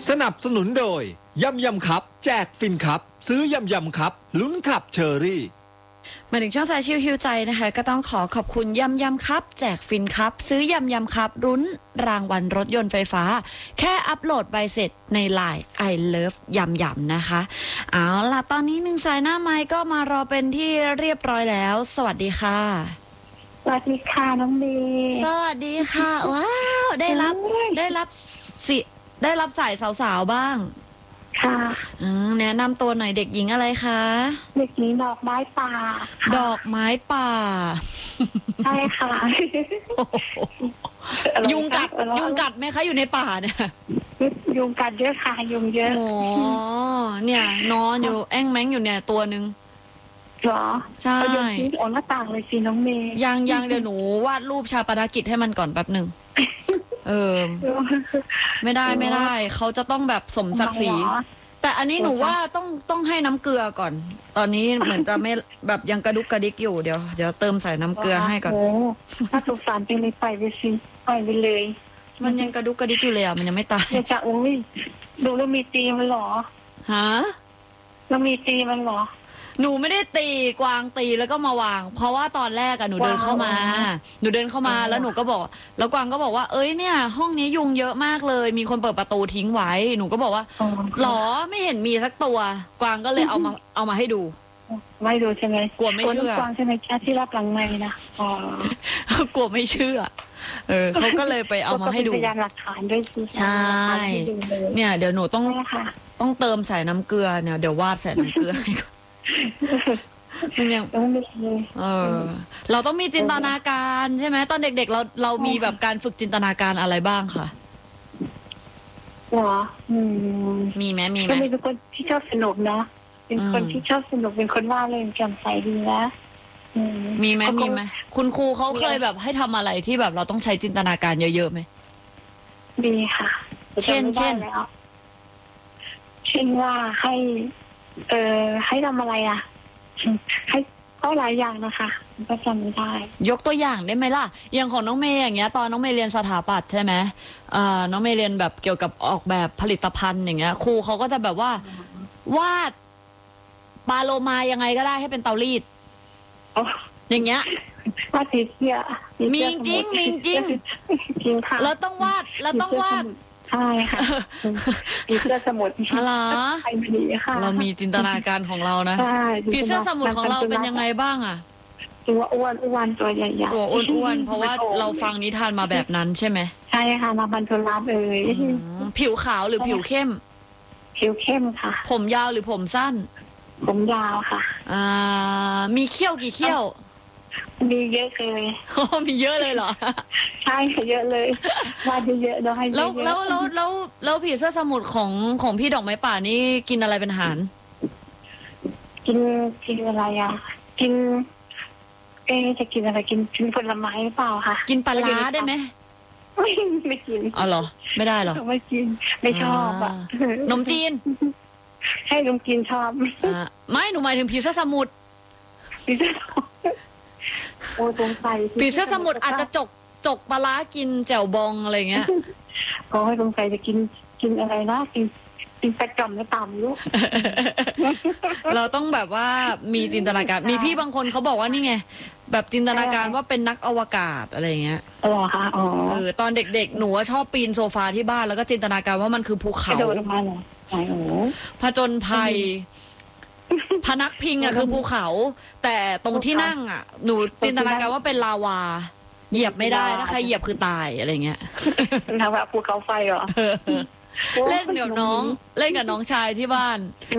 สนับสนุนโดยยำยำครับแจกฟินครับซื้อยำยำครับลุ้นขับเชอรี่มาถึงช่วงสายชิวฮิวใจนะคะก็ต้องขอบคุณยำยำครับแจกฟินครับซื้อยำยำครับรุ้นรางวัลรถยนต์ไฟฟ้าแค่อัปโหลดใบเสร็จใน LINE I love ยำยำนะคะเอาล่ะตอนนี้หนึ่งสายหน้าไม้ก็มารอเป็นที่เรียบร้อยแล้วสวัสดีค่ะสวัสดีค่ะน้องเมย์สวัสดีค่ะว้าวได้รับสายสาวๆบ้างค่ะแนะนำตัวหน่อยเด็กหญิงอะไรคะเด็กหญิงดอกไม้ป่าดอกไม้ป่าใช่ค่ะยุงกัดไหมคะอยู่ในป่าเนี่ยยุงกัดเยอะค่ะยุงเยอะโอ้เนี่ยนอนอยู่แอ้งแม้งอยู่เนี่ยตัวนึงเหรอใช่ยุงทิ้งออกหน้าต่างเลยสิน้องเมย์ยังเดี๋ยวหนูวาดรูปชาปนกิจให้มันก่อนแป๊บหนึ่งไม่ได้เขาจะต้องแบบสมศักดิ์ศรีแต่อันนี้หนูว่าต้องให้น้ำเกลือก่อนตอนนี้เหมือนจะไม่แบบยังกระดุกกระดิกอยู่เดี๋ยวเติมใส่น้ำเกลือให้ก่อนถ้าสงสารจริงเลยไปสิไปเลยมันยังกระดุกกระดิกอยู่เลยมันยังไม่ตายจะอุ้ยดูแล้วมีตีมันหรอฮะแล้วมีตีมันหรอหนูไม่ได้ตีกวางตีแล้วก็มาวางเพราะว่าตอนแรกหนูเดินเข้ามาแล้วหนูก็บอกแล้วกวางก็บอกว่าเอ้ยเนี่ยห้องนี้ยุงเยอะมากเลยมีคนเปิดประตูทิ้งไว้หนูก็บอกว่าหรอไม่เห็นมีสักตัวกวางก็เลยเอามาให้ดูไม่ดูใช่ไหมกลัวไม่เชื่อกวางใช่ไหมแค่ที่รับหลังในนะกลัวไม่เชื่อเขาก็เลยไปเอามาให้ดูพยานหลักฐานด้วยสิใช่เนี่ยเดี๋ยวหนูต้องเติมใส่น้ำเกลือเนี่ยเดี๋ยววาดใส่น้ำเกลือให้ก่อนมันยังเราต้องมีจินตนาการใช่ไหมตอนเด็กๆเรามีแบบการฝึกจินตนาการอะไรบ้างค่ะหรอมีไหมก็เป็นคนที่ชอบสนุกเนาะเป็นคนที่ชอบสนุกเป็นคนว่าเลยแจ่มใสดีนะมีไหมคุณครูเขาเคยแบบให้ทำอะไรที่แบบเราต้องใช้จินตนาการเยอะๆไหมมีค่ะเช่นว่าให้ทำอะไรให้ก็หลายอย่างนะคะก็จำไม่ได้ยกตัวอย่างได้ไหมล่ะอย่างของน้องเมย์อย่างเงี้ยตอนน้องเมย์เรียนสถาปัตย์ใช่ไหมน้องเมย์เรียนแบบเกี่ยวกับออกแบบผลิตภัณฑ์อย่างเงี้ยครูเขาก็จะแบบว่าวาดปลาโลมายังไงก็ได้ให้เป็นเตารีดอย่างเงี้ยวาดสีเสื้อมีจริงจริงค่ะแล้วต้องวาดใช่ค่ะผีเสื้อสมุทรเหรอเรามีจินตนาการของเรานะผีเสื้อสมุทรของเราเป็นยังไงบ้างตัวอ้วนตัวใหญ่ๆตัวอ้วนเพราะว่าเราฟังนิทานมาแบบนั้นใช่ไหมใช่ค่ะมาบรรทุนรับผิวขาวหรือผิวเข้มผิวเข้มค่ะผมยาวหรือผมสั้นผมยาวค่ะมีเขี้ยวกี่เขี้ยวมีเยอะเลยมีเยอะเลยเหรอใช่เยอะเลยวาดเยอะๆเราให้เยอะแล้วผีเสื้อสมุทรของพี่ดอกไม้ป่านี่กินอะไรเป็นอาหารกินอะไรกินจะกินอะไรกินผลไม้หรือเปล่าคะกินปลาร้าได้ไหมไม่กินอ๋อเหรอไม่ได้เหรอไม่กินไม่ชอบนมจีนให้นมจีนชอบไม่หนูหมายถึงผีเสื้อสมุทรโอ้สงสัยผีเสื้อสมุทรอาจจะจกปลาร้ากินแจ่วบองอะไรเงี้ยก็ให้สงสัยจะกินอะไรนะกินประจำไม่ตามลูกเราต้องแบบว่ามีจินตนาการมีพี่บางคนเขาบอกว่านี่ไงแบบจินตนาการว่าเป็นนักอวกาศอะไรเงี้ยค่ะตอนเด็กๆหนูชอบปีนโซฟาที่บ้านแล้วก็จินตนาการว่ามันคือภูเขาโดดลงมาเหรอผจญภัยพนักพิงคือภูเขาแต่ตรงที่นั่งหนูจินตนาการว่าเป็นลาวาเหยียบไม่ได้ถ้าใครเหยียบคือตายอะไรเงี้ยทำแบบภูเขาไฟเหรอเล่นกับน้องชายที่บ้าน